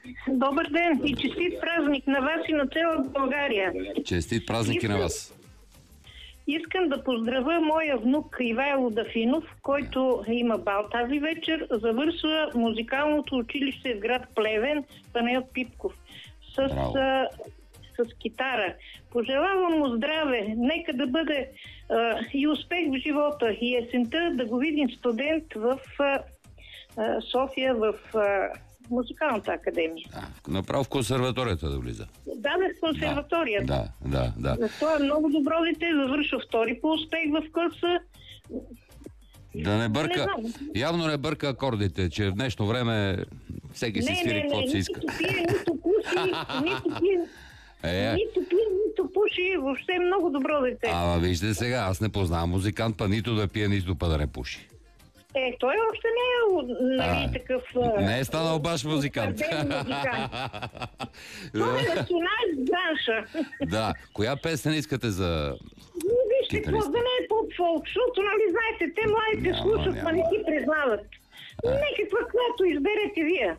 Добър ден и честит празник на вас и на цяла България. Честит празник и на вас. Искам да поздравя моя внук Ивайло Дафинов, който има бал тази вечер. Завършва музикалното училище в град Плевен, Панайот Пипков, с китара. Пожелавам му здраве, нека да бъде и успех в живота и есента да го видим студент в София, в Музикалната академия. Направо в консерваторията да влиза. Да, в консерваторията. Да. Това е много добро дете, завършва втори по успех в класа. Да не бърка, явно не бърка акордите, че в днешно време всеки си свири каквото си иска. Нито пие, нито пуши, нито пуши, въобще много добро дете. Вижте сега, аз не познавам музикант, па нито да пие, нито па да не пуши. Той още не е такъв... Не е станал баш музикант. Той е национален бранша. Да. Коя песен искате за... Вижте, какво да не е поп-фолк, защото, нали знаете, те младите слушат, ма не си признават. Някаква, която изберете вие.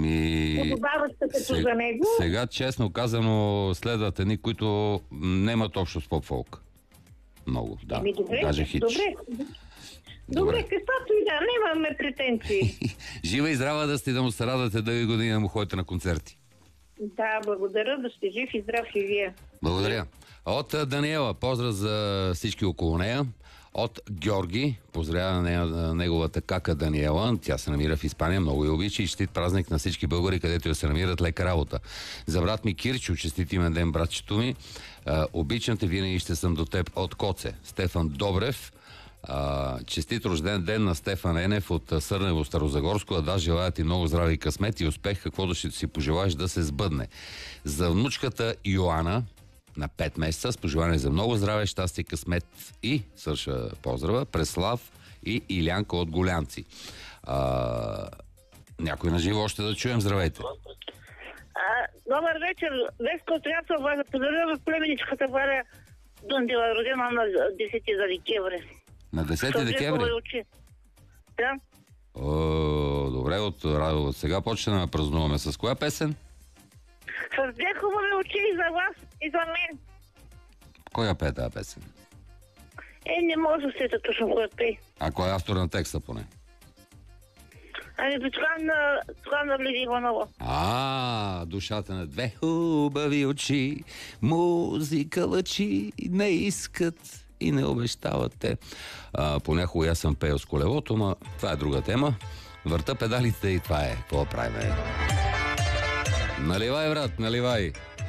За него. Сега, честно казано, следват едни, които нямат общо с поп-фолк. Много, да. Даже хич. Добре, каквото и да, нямаме претенции. Жива и здрава да сте, да му се радвате дълги години, да му ходите на концерти. Да, благодаря, да сте жив и здрав и вие. Благодаря. От Даниела, поздрав за всички около нея. От Георги, поздравя на неговата кака Даниела. Тя се намира в Испания, много я обича и честит празник на всички българи, където я се намират, лека работа. За брат ми Кирчо, честит имен ден, братчето ми. Обичам те, винаги ще съм до теб от Коце. Стефан Добрев. Честит рожден ден на Стефан Енев от Сърнево, Старозагорско. Да, желая ти много здраве и късмет и успех, каквото ще си пожелаеш да се сбъдне. За внучката Йоана на 5 месеца с пожелание за много здраве, щастие, късмет и свърша поздрава Преслав и Илянка от Голянци. Някой на живо още да чуем. Здравейте. Добър вечер. Веско трябва да поздравя в племеничката Варя Дундила, родена на 10 декември. На 10 декември? Да. Добре, от сега почнем да празнуваме. С коя песен? С две хубави очи и за вас, и за мен. Коя пее тази песен? Не може да се точно кой пее. А кой е автор на текста поне? Цугана Лили Иванова. Душата на две хубави очи, музика лъчи, не искат и не обещават те. Понякога аз съм пеел с колелото, но това е друга тема. Върта педалите и това е. Какво правим? Наливай, брат, наливай.